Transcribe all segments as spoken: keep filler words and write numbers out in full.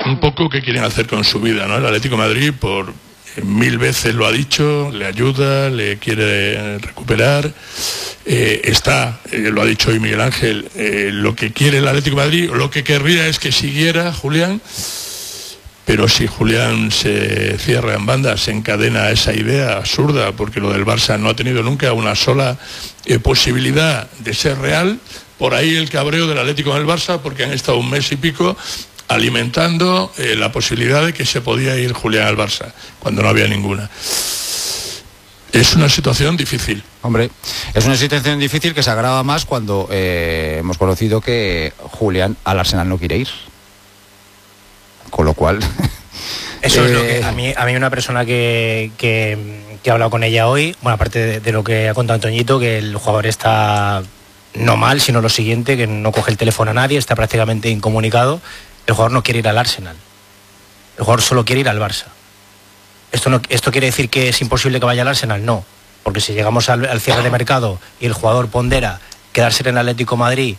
un poco qué quieren hacer con su vida, ¿no? El Atlético de Madrid por mil veces lo ha dicho, le ayuda, le quiere recuperar, eh, está, eh, lo ha dicho hoy Miguel Ángel, eh, lo que quiere el Atlético de Madrid, lo que querría es que siguiera Julián, pero si Julián se cierra en banda, se encadena esa idea absurda, porque lo del Barça no ha tenido nunca una sola eh, posibilidad de ser real, por ahí el cabreo del Atlético en el Barça, porque han estado un mes y pico alimentando eh, la posibilidad de que se podía ir Julián al Barça, cuando no había ninguna. Es una situación difícil. Hombre, es una situación difícil que se agrava más cuando eh, hemos conocido que Julián al Arsenal no quiere ir. Con lo cual... Eso eh... es lo que a mí, a mí una persona que, que, que ha hablado con ella hoy, bueno, aparte de, de lo que ha contado Antoñito, que el jugador está no mal, sino lo siguiente, que no coge el teléfono a nadie, está prácticamente incomunicado. El jugador no quiere ir al Arsenal. El jugador solo quiere ir al Barça. ¿Esto, no, ¿Esto quiere decir que es imposible que vaya al Arsenal? No. Porque si llegamos al, al cierre de mercado y el jugador pondera quedarse en el Atlético de Madrid,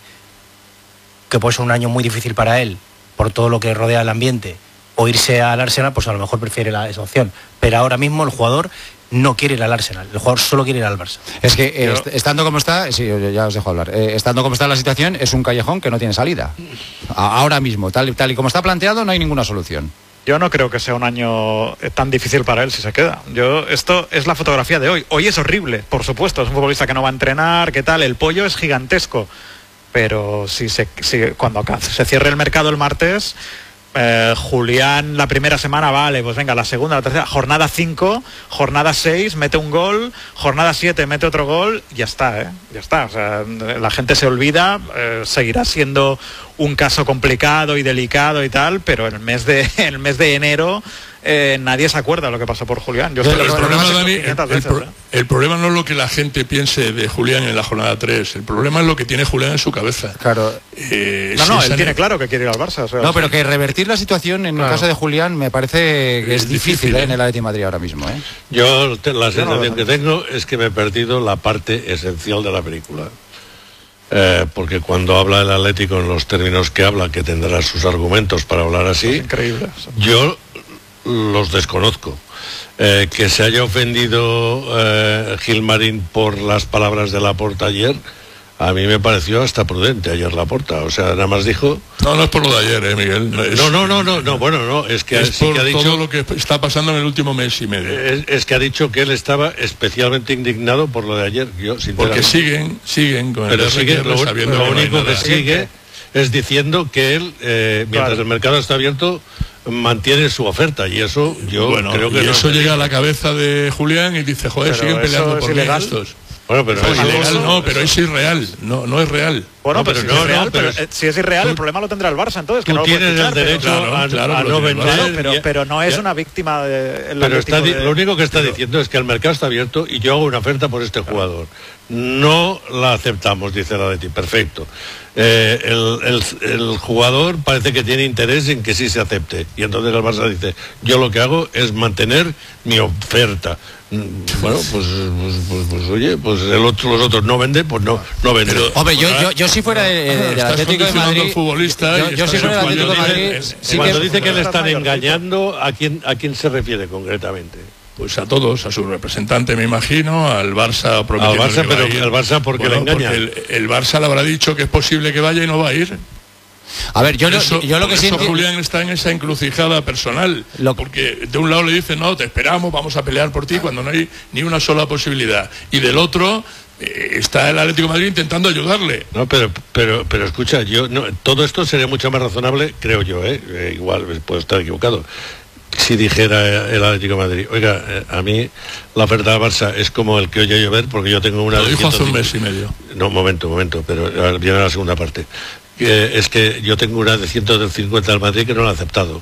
que puede ser un año muy difícil para él, por todo lo que rodea el ambiente, o irse al Arsenal, pues a lo mejor prefiere la, esa opción. Pero ahora mismo el jugador no quiere ir al Arsenal, el jugador solo quiere ir al Barça. Es que eh, Pero... estando como está, sí, ya os dejo hablar, eh, estando como está la situación, es un callejón que no tiene salida. A, ahora mismo, tal, tal y como está planteado, no hay ninguna solución. Yo no creo que sea un año tan difícil para él si se queda. Yo, esto es la fotografía de hoy. Hoy es horrible, por supuesto, es un futbolista que no va a entrenar, ¿qué tal? El pollo es gigantesco. Pero si se, si, cuando se cierre el mercado el martes... Eh, Julián la primera semana, vale, pues venga, la segunda, la tercera, jornada cinco, jornada seis, mete un gol, jornada siete, mete otro gol, ya está, ¿eh? Ya está, o sea, la gente se olvida, eh, seguirá siendo un caso complicado y delicado y tal, pero en el mes de, en el mes de enero eh, nadie se acuerda de lo que pasó por Julián. Yo el, estoy el, problema, Dani, veces, el, pro, ¿eh? el problema no es lo que la gente piense de Julián en la jornada tres, el problema es lo que tiene Julián en su cabeza. Claro. Eh, no, no, si él tiene ne... claro que quiere ir al Barça. O sea, no, pero que revertir la situación en claro. el caso de Julián me parece que es, es difícil, difícil ¿eh? en el Atlético de Madrid ahora mismo. ¿eh? Yo te, la sensación no, que tengo es que me he perdido la parte esencial de la película. Eh, porque cuando habla el Atlético en los términos que habla, que tendrá sus argumentos para hablar así, es increíble. Yo los desconozco. Eh, que se haya ofendido eh, Gilmarín por las palabras de Laporta ayer, a mí me pareció hasta prudente ayer Laporta, o sea, nada más dijo... No, no es por lo de ayer, eh, Miguel. No, es, no, no, no, no, no, bueno, no, es que... Es sí por que ha dicho, todo lo que está pasando en el último mes y medio. Es, es que ha dicho que él estaba especialmente indignado por lo de ayer. Yo, Porque siguen, siguen con Pero el sigue, lo, sabiendo lo que único no que sigue es diciendo que él, eh, mientras claro. el mercado está abierto, mantiene su oferta, y eso yo bueno, creo que y no eso llega a la cabeza de Julián y dice, joder, pero siguen peleando por mí estos. Bueno, pero no, es ilegal, eso, no, pero es irreal, no, no es real. Bueno, no, pero, pero si, no, es real, no, pero pero es, si es irreal, tú, el problema lo tendrá el Barça, entonces. Que tú no lo tienes quitar, el derecho pero, a, claro, a no vender. Claro, pero, pero no es ya, una víctima de... Pero está, de... lo único que está pero, diciendo es que el mercado está abierto y yo hago una oferta por este claro. jugador. No la aceptamos, dice la Leti, perfecto. Eh, el, el, el jugador parece que tiene interés en que sí se acepte, y entonces el Barça dice, yo lo que hago es mantener mi oferta. Bueno, pues, pues, pues, pues oye, pues el otro, los otros no venden, pues no, no venden. Pero, hombre, yo, yo, yo si fuera del de Atlético de Madrid, futbolista yo, yo si fuera del Atlético de Madrid, sí, cuando que, dice que le están engañando, ¿a quién, a quién se refiere concretamente? Pues a todos, a su representante, me imagino, al Barça. Al Barça, pero el Barça, ¿por qué bueno, le engaña? El, el Barça le habrá dicho que es posible que vaya y no va a ir. A ver, yo, eso, lo, yo lo que siento... siento... Julián está en esa encrucijada personal, lo... porque de un lado le dicen, no, te esperamos, vamos a pelear por ti, cuando no hay ni una sola posibilidad. Y del otro... Eh, está el Atlético de Madrid intentando ayudarle. No, pero pero pero escucha, yo no, todo esto sería mucho más razonable, creo yo, ¿eh? Eh, igual puedo estar equivocado. Si dijera el Atlético de Madrid, oiga, eh, a mí la oferta del Barça es como el que oye llover, porque yo tengo una... Lo dijo hace un mes y medio. No, un momento, un momento, pero viene la segunda parte. Eh, es que yo tengo una de ciento cincuenta del Madrid que no la ha aceptado.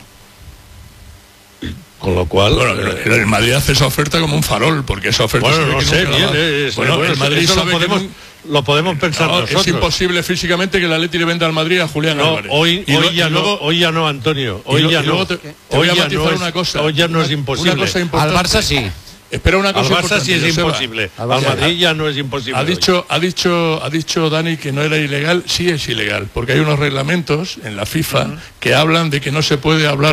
Con lo cual... Bueno, eh, el Madrid hace esa oferta como un farol, porque esa oferta... Bueno, no sé, bien, es, bueno, bueno, el Madrid eso sabe lo podemos, que no, lo podemos pensar no, nosotros. Es imposible físicamente que el Atleti le venda al Madrid a Julián no, Álvarez. Hoy, y hoy, lo, ya luego, no, hoy ya no, Antonio. Hoy lo, ya no. Te, te hoy voy a ya matizar no es, una cosa. Hoy ya no es imposible. Una cosa importante. Al Barça sí. Espera una cosa. Al Barça sí es imposible. Al, al Madrid ya no es imposible. Ha dicho, ha dicho, ha dicho Dani que no era ilegal. Sí es ilegal, porque hay unos reglamentos en la FIFA uh-huh. que hablan de que no se puede hablar